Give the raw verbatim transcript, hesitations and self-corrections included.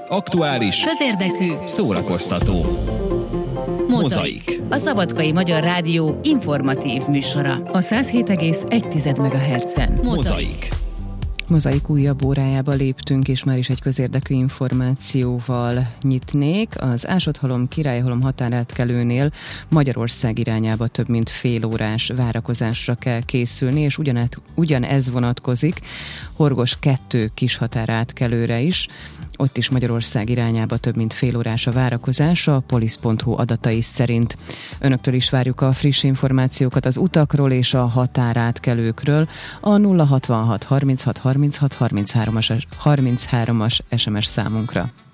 Aktuális, közérdekű, szórakoztató. Mozaik. A Szabadkai Magyar Rádió informatív műsora. A száz hét egész egy megahertzen. Mozaik. Mozaik újabb órájába léptünk, és már is egy közérdekű információval nyitnék. Az Ásott-halom Királyhalom határátkelőnél Magyarország irányába több mint fél órás várakozásra kell készülni, és ugyanez, ugyanez vonatkozik Horgos kettő kishatárátkelőre is. Ott is Magyarország irányába több mint fél órás a várakozás a polisz pont hu adatai szerint. Önöktől is várjuk a friss információkat az utakról és a határátkelőkről a nulla hatvanhat harminchat harminchat harminchárom-as es em es számunkra.